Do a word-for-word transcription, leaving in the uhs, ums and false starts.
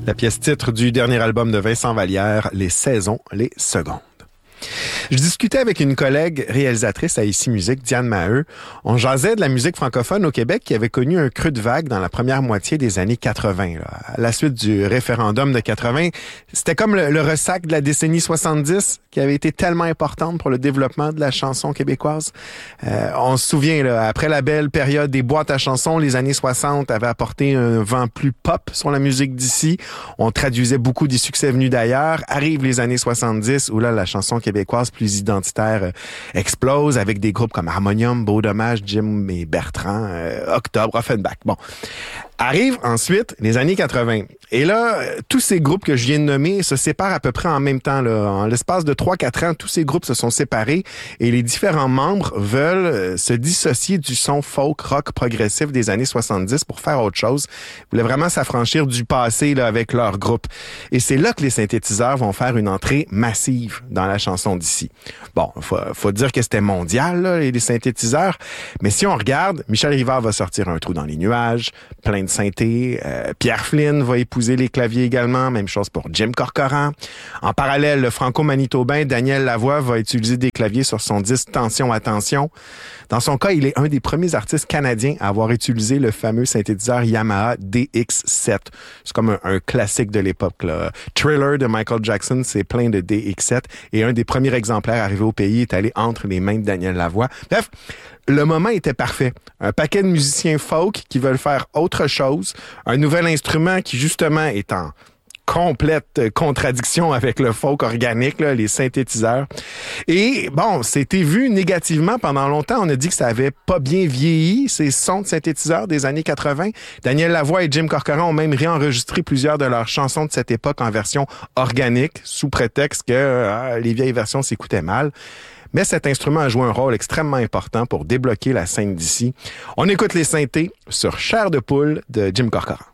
La pièce titre du dernier album de Vincent Vallière, Les saisons, les secondes. Je discutais avec une collègue réalisatrice à Ici Musique, Diane Maheu. On jasait de la musique francophone au Québec qui avait connu un creux de vague dans la première moitié des années quatre-vingt. Là. À la suite du référendum de quatre-vingt, c'était comme le, le ressac de la décennie soixante-dix qui avait été tellement importante pour le développement de la chanson québécoise. Euh, on se souvient, là, après la belle période des boîtes à chansons, les années soixante avaient apporté un vent plus pop sur la musique d'ici. On traduisait beaucoup des succès venus d'ailleurs. Arrivent les années soixante-dix où là, la chanson québécoise plus identitaire euh, explose avec des groupes comme Harmonium, Beau Dommage, Jim et Bertrand, euh, Octobre, Offenbach. Bon. Arrivent ensuite les années quatre-vingt. Et là, tous ces groupes que je viens de nommer se séparent à peu près en même temps. Là. En l'espace de trois quatre ans, tous ces groupes se sont séparés et les différents membres veulent se dissocier du son folk, rock progressif des années soixante-dix pour faire autre chose. Ils voulaient vraiment s'affranchir du passé là, avec leur groupe. Et c'est là que les synthétiseurs vont faire une entrée massive dans la chanson d'ici. Bon, faut, faut dire que c'était mondial, là, les synthétiseurs. Mais si on regarde, Michel Rivard va sortir Un trou dans les nuages, plein de synthé. Euh, Pierre Flynn va épouser les claviers également. Même chose pour Jim Corcoran. En parallèle, le franco-manitobain Daniel Lavoie va utiliser des claviers sur son disque Tension, Attention. Dans son cas, il est un des premiers artistes canadiens à avoir utilisé le fameux synthétiseur Yamaha D X sept. C'est comme un, un classique de l'époque. Là. Thriller de Michael Jackson, c'est plein de D X sept. Et un des premiers exemplaires arrivés au pays est allé entre les mains de Daniel Lavoie. Bref, le moment était parfait. Un paquet de musiciens folk qui veulent faire autre chose. Un nouvel instrument qui, justement, est en complète contradiction avec le folk organique, là, les synthétiseurs. Et bon, c'était vu négativement pendant longtemps. On a dit que ça avait pas bien vieilli, ces sons de synthétiseurs des années quatre-vingt. Daniel Lavoie et Jim Corcoran ont même réenregistré plusieurs de leurs chansons de cette époque en version organique, sous prétexte que euh, les vieilles versions s'écoutaient mal. Mais cet instrument a joué un rôle extrêmement important pour débloquer la scène d'ici. On écoute les synthés sur Chair de poule de Jim Corcoran.